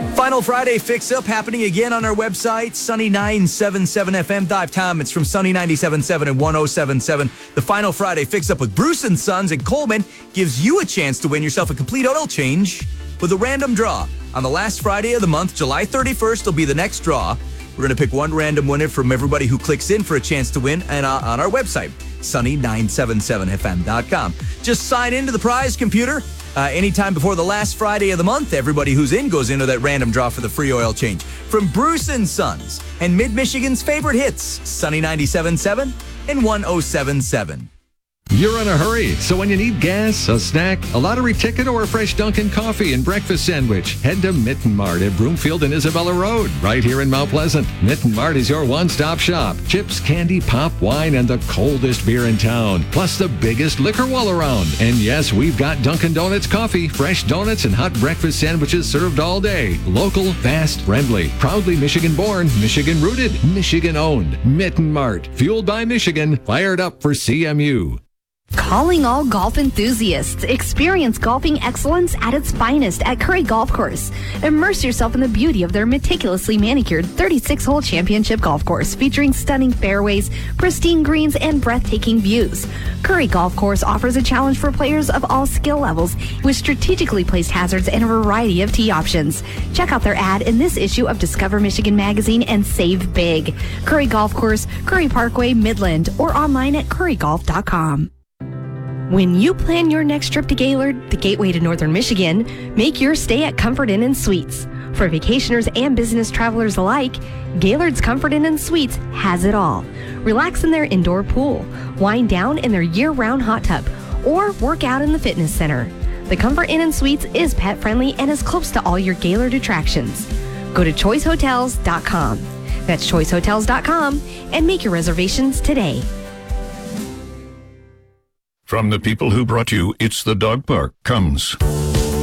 Final Friday Fix-Up happening again on our website, sunny977fm.com. It's from Sunny 97.7 and 107.7. The Final Friday Fix-Up with Bruce & Sons in Coleman gives you a chance to win yourself a complete oil change with a random draw. On the last Friday of the month, July 31st, will be the next draw. We're going to pick one random winner from everybody who clicks in for a chance to win and on our website, sunny977fm.com. Just sign into the prize computer. Anytime before the last Friday of the month, everybody who's in goes into that random draw for the free oil change. From Bruce & Sons and Mid-Michigan's favorite hits, Sunny 97.7 and 107.7. You're in a hurry, so when you need gas, a snack, a lottery ticket, or a fresh Dunkin' coffee and breakfast sandwich, head to Mitten Mart at Broomfield and Isabella Road, right here in Mount Pleasant. Mitten Mart is your one-stop shop. Chips, candy, pop, wine, and the coldest beer in town, plus the biggest liquor wall around. And yes, we've got Dunkin' Donuts coffee, fresh donuts, and hot breakfast sandwiches served all day. Local, fast, friendly. Proudly Michigan-born, Michigan-rooted, Michigan-owned. Mitten Mart, fueled by Michigan, fired up for CMU. Calling all golf enthusiasts. Experience golfing excellence at its finest at Curry Golf Course. Immerse yourself in the beauty of their meticulously manicured 36-hole championship golf course featuring stunning fairways, pristine greens, and breathtaking views. Curry Golf Course offers a challenge for players of all skill levels with strategically placed hazards and a variety of tee options. Check out their ad in this issue of Discover Michigan magazine and save big. Curry Golf Course, Curry Parkway, Midland, or online at currygolf.com. When you plan your next trip to Gaylord, the gateway to Northern Michigan, make your stay at Comfort Inn & Suites. For vacationers and business travelers alike, Gaylord's Comfort Inn & Suites has it all. Relax in their indoor pool, wind down in their year-round hot tub, or work out in the fitness center. The Comfort Inn & Suites is pet-friendly and is close to all your Gaylord attractions. Go to choicehotels.com. That's choicehotels.com and make your reservations today. From the people who brought you It's the Dog Park comes